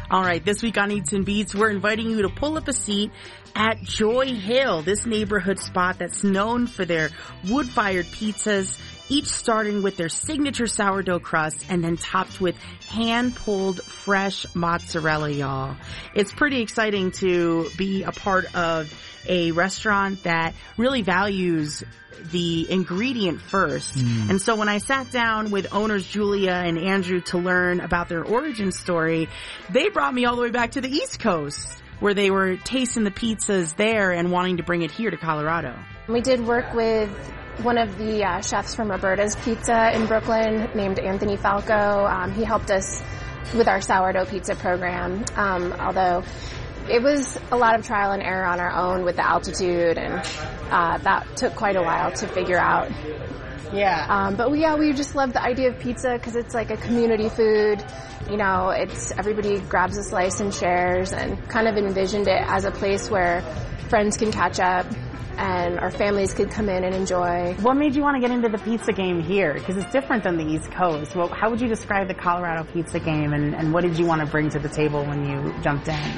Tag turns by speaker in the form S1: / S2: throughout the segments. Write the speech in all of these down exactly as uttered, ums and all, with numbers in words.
S1: All right, this week on Eats and Beats, we're inviting you to pull up a seat at Joy Hill, this neighborhood spot that's known for their wood-fired pizzas, each starting with their signature sourdough crust and then topped with hand-pulled fresh mozzarella, y'all. It's pretty exciting to be a part of a restaurant that really values the ingredient first. Mm. And so when I sat down with owners Julia and Andrew to learn about their origin story, they brought me all the way back to the East Coast, where they were tasting the pizzas there and wanting to bring it here to Colorado.
S2: We did work with one of the uh, chefs from Roberta's Pizza in Brooklyn named Anthony Falco. Um, he helped us with our sourdough pizza program, um, although it was a lot of trial and error on our own with the altitude, and uh, that took quite a while to figure out.
S1: Yeah.
S2: Um, but we, yeah, we just love the idea of pizza because it's like a community food. You know, it's everybody grabs a slice and shares, and kind of envisioned it as a place where friends can catch up and our families could come in and enjoy.
S1: What made you want to get into the pizza game here? Because it's different than the East Coast. Well, how would you describe the Colorado pizza game, and, and what did you want to bring to the table when you jumped in?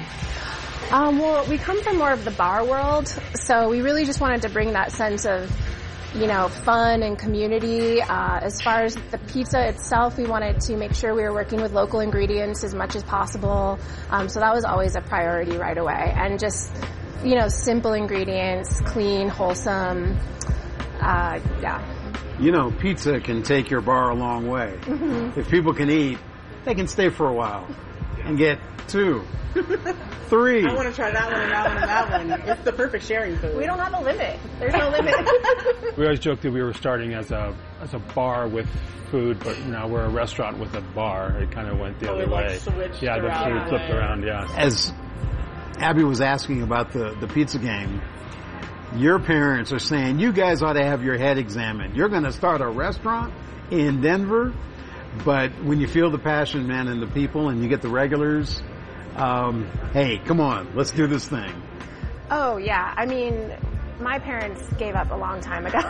S2: Um, well, we come from more of the bar world, so we really just wanted to bring that sense of, you know, fun and community. Uh, as far as the pizza itself, we wanted to make sure we were working with local ingredients as much as possible. Um, so that was always a priority right away. And just, you know, simple ingredients, clean, wholesome. Uh, yeah.
S3: You know, pizza can take your bar a long way. Mm-hmm. If people can eat, they can stay for a while and get two. Three.
S1: I want to try that one and that one and that one. It's the perfect sharing food.
S2: We don't have a limit. There's no limit.
S4: We always joked that we were starting as a as a bar with food, but now we're a restaurant with a bar. It kind of went the
S1: oh,
S4: other
S1: it,
S4: way.
S1: Like, switched
S4: yeah, the
S1: around.
S4: food flipped around. Yeah.
S3: As Abby was asking about the the pizza game, your parents are saying you guys ought to have your head examined. You're going to start a restaurant in Denver, but when you feel the passion, man, and the people, and you get the regulars. Um, hey, come on, let's do this thing.
S2: Oh, yeah. I mean, my parents gave up a long time ago.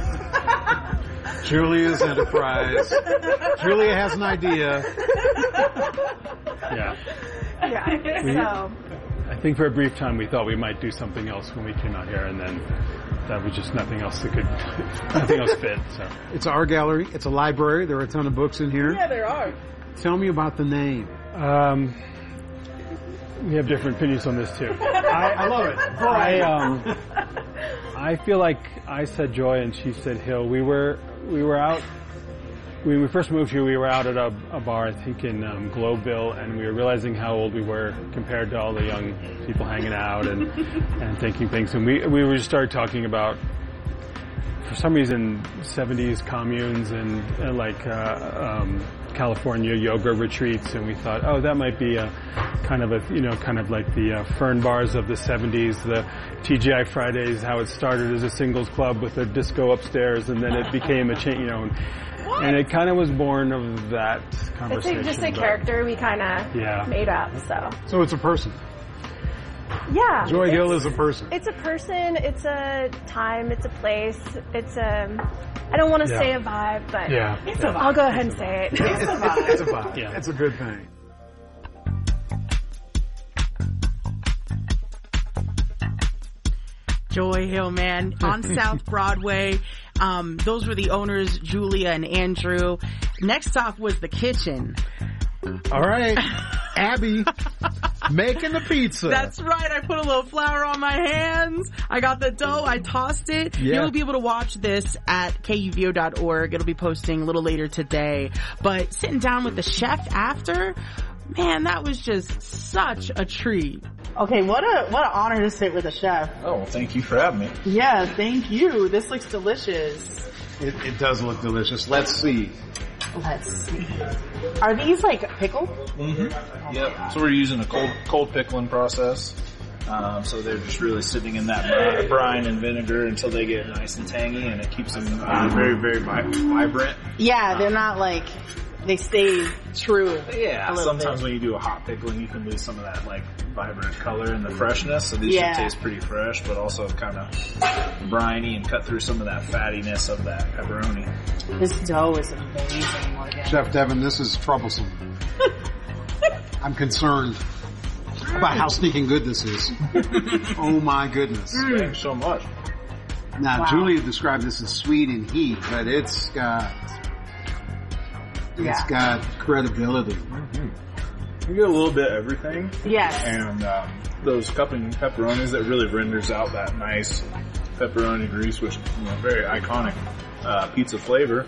S3: Julia's enterprise. Julia has an idea.
S4: Yeah.
S2: Yeah.
S4: We,
S2: so.
S4: I think for a brief time we thought we might do something else when we came out here, and then that was just nothing else that could, nothing else fit. So
S3: it's our gallery. It's a library. There are a ton of books in here.
S1: Yeah, there are.
S3: Tell me about the name.
S4: Um, we have different opinions on this too.
S3: I, I love it.
S4: I um, I feel like I said Joy and she said Hill. We were we were out. When we first moved here, we were out at a, a bar, I think in um, Globeville, and we were realizing how old we were compared to all the young people hanging out and and thinking things. And we we were just started talking about, for some reason, seventies communes and, and like uh, um, California yoga retreats, and we thought, oh, that might be a kind of a, you know, kind of like the uh, Fern bars of the seventies, the T G I Fridays, how it started as a singles club with a disco upstairs, and then it became a chain, you know. And,
S2: What?
S4: And it kind of was born of that conversation.
S2: It's a, just a character we kind of
S4: yeah.
S2: made up, so.
S3: So it's a person.
S2: Yeah.
S3: Joy Hill is a person.
S2: It's a person, it's a time, it's a place, it's a, I don't want to
S4: yeah.
S2: say a vibe, but
S4: yeah.
S2: it's
S4: yeah.
S2: a vibe. I'll go ahead and say it.
S3: It's a vibe. It's a vibe.
S4: Yeah.
S3: It's a good thing.
S1: Joy Hill, man, on South Broadway. Um, those were the owners, Julia and Andrew. Next off was the kitchen.
S3: All right. Abby, making the pizza.
S1: That's right. I put a little flour on my hands. I got the dough. I tossed it.
S3: Yeah.
S1: You'll be able to watch this at K U V O dot org. It'll be posting a little later today. But sitting down with the chef after, man, that was just such a treat. Okay, what a what an honor to sit with a chef.
S5: Oh, well, thank you for having me.
S1: Yeah, thank you. This looks delicious.
S3: It, it does look delicious. Let's see.
S1: Let's see. Are these like pickled?
S5: Mm-hmm. Yep. So we're using a cold cold pickling process. Um, so they're just really sitting in that bri- brine and vinegar until they get nice and tangy, and it keeps them uh, very, very vi- vibrant.
S1: Yeah, they're not like, they stay true.
S5: Yeah,
S1: a
S5: sometimes
S1: bit.
S5: when you do a hot pickling, you can lose some of that like vibrant color and the freshness. So these
S1: Yeah.
S5: should taste pretty fresh, but also kind of briny and cut through some of that fattiness of that pepperoni.
S1: This dough is amazing, Morgan.
S3: Chef Devin, this is troublesome. I'm concerned about how stinking good this is. Oh my goodness.
S5: Thanks so much.
S3: Now,
S1: Wow.
S3: Julia described this as sweet and heat, but it's got, it's
S1: Yeah.
S3: got credibility.
S5: You get a little bit of everything.
S1: Yes.
S5: And um, those cupping pepperonis that really renders out that nice pepperoni grease, which you know, very iconic uh, pizza flavor.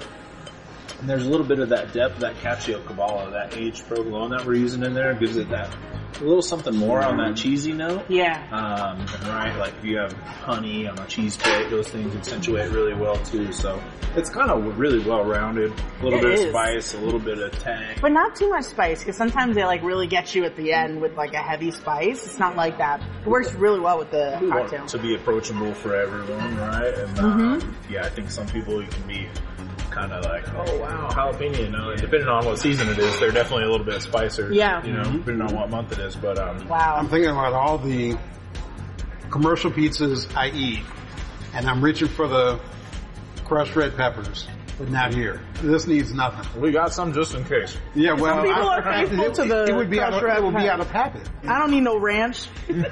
S5: And there's a little bit of that depth, that caciocavallo, that aged provolone that we're using in there gives it that a little something more on that cheesy note.
S1: Yeah.
S5: Um, right, like if you have honey on a cheesecake, those things accentuate really well too. So it's kind of really well rounded. A little
S1: It
S5: bit
S1: is.
S5: of spice, a little bit of tang.
S1: But not too much spice, because sometimes they like really get you at the end with like a heavy spice. It's not like that. It works really well with the
S5: We want
S1: cocktail.
S5: to be approachable for everyone, right? And
S1: Mm-hmm.
S5: um, yeah, I think some people you can be kind of like, oh wow, jalapeno. You know, and depending on what season it is, they're definitely a little bit spicier.
S1: Yeah.
S5: You know, depending on what month it is. But um,
S1: Wow.
S3: I'm thinking about all the commercial pizzas I eat, and I'm reaching for the crushed red peppers, but not here. This needs nothing.
S5: we got some just in case.
S3: Yeah, well,
S1: people
S3: I-
S1: are faithful
S3: it,
S1: to the
S3: it would be out of,
S1: crushed red
S3: it would be
S1: pep-
S3: out of packet,
S1: I don't need no ranch.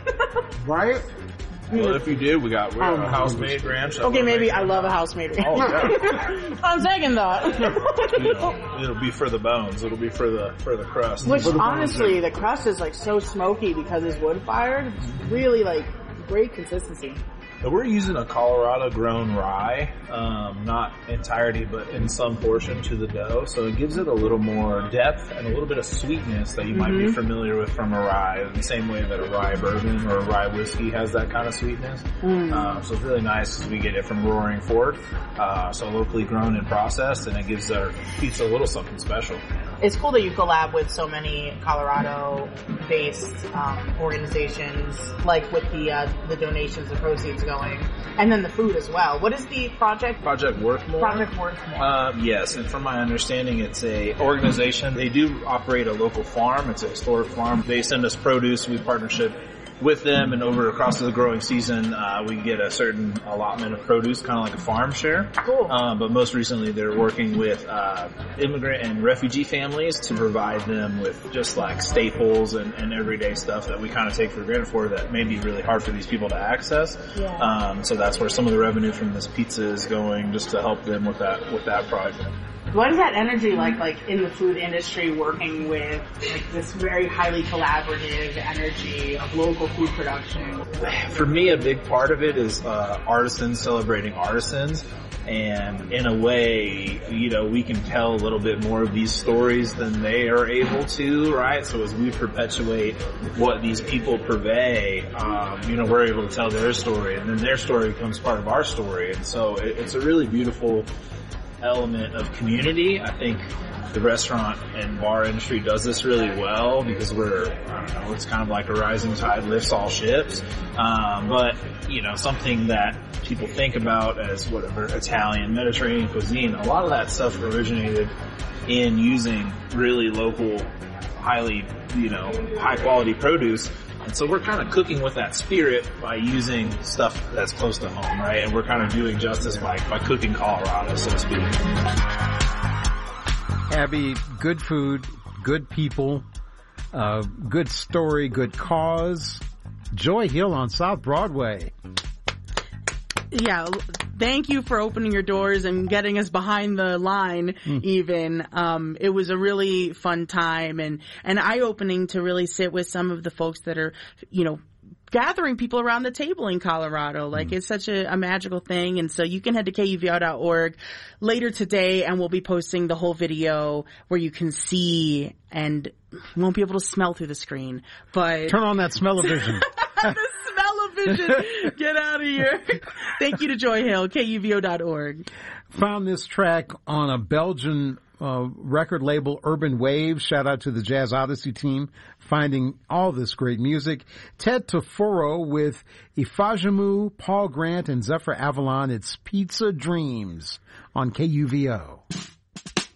S3: right?
S5: Well, if you did, we got we got
S1: Oh,
S5: a
S1: my
S5: house-made ranch. that
S1: Okay,
S5: we're
S1: maybe
S5: making.
S1: I love a house-made ranch.
S5: Oh yeah.
S1: I'm second thought.
S5: You know, it'll be for the bones. It'll be for the for the crust.
S1: Which honestly, the crust is like so smoky because it's wood fired. It's really like great consistency.
S5: So we're using a Colorado grown rye, um, not entirety, but in some portion to the dough. So it gives it a little more depth and a little bit of sweetness that you might be familiar with from a rye, in the same way that a rye bourbon or a rye whiskey has that kind of sweetness. Uh, so it's really nice because we get it from Roaring Fork, uh, so locally grown and processed, and it gives our pizza a little something special.
S1: It's cool that you collab with so many Colorado-based um, organizations, like with the uh, the donations, the proceeds going, and then the food as well. What is the project?
S5: Project Worthmore.
S1: Project Worthmore.
S5: Uh, yes, and from my understanding, it's a organization. They do operate a local farm. It's a historic farm. They send us produce. We partnership with them, and over across the growing season, uh, we get a certain allotment of produce, kind of like a farm share.
S1: Cool.
S5: Um, but most recently, they're working with uh, immigrant and refugee families to provide them with just like staples and, and everyday stuff that we kind of take for granted for that may be really hard for these people to access.
S1: Yeah.
S5: Um, so that's where some of the revenue from this pizza is going, just to help them with that with that project.
S1: What is that energy like, like in the food industry, working with like this very highly collaborative energy of local food production?
S5: For me, a big part of it is uh, artisans celebrating artisans. And in a way, you know, we can tell a little bit more of these stories than they are able to, right? So as we perpetuate what these people purvey, um, you know, we're able to tell their story, and then their story becomes part of our story. And so it, it's a really beautiful element of community. I think the restaurant and bar industry does this really well because we're, I don't know, it's kind of like a rising tide lifts all ships. Um, but, you know, something that people think about as whatever Italian, Mediterranean cuisine, a lot of that stuff originated in using really local, highly, you know, high quality produce. And so we're kind of cooking with that spirit by using stuff that's close to home, right? And we're kind of doing justice by, by cooking Colorado, so to speak.
S3: Abby, good food, good people, uh, good story, good cause. Joy Hill on South Broadway.
S1: Yeah, thank you for opening your doors and getting us behind the line even. Um, it was a really fun time and, and eye-opening to really sit with some of the folks that are, you know, gathering people around the table in Colorado. Like, it's such a, a magical thing. And so you can head to K U V O dot org later today, and we'll be posting the whole video where you can see and won't be able to smell through the screen. But
S3: Turn on that smell-o-vision.
S1: the smell-o-vision. Get out of here. Thank you to Joy Hill, K U V O dot org.
S3: Found this track on a Belgian uh, record label, Urban Wave. Shout out to the Jazz Odyssey team finding all this great music. Ted Taforo with Ifajamu, Paul Grant, and Zephyr Avalon. It's Pizza Dreams on K U V O.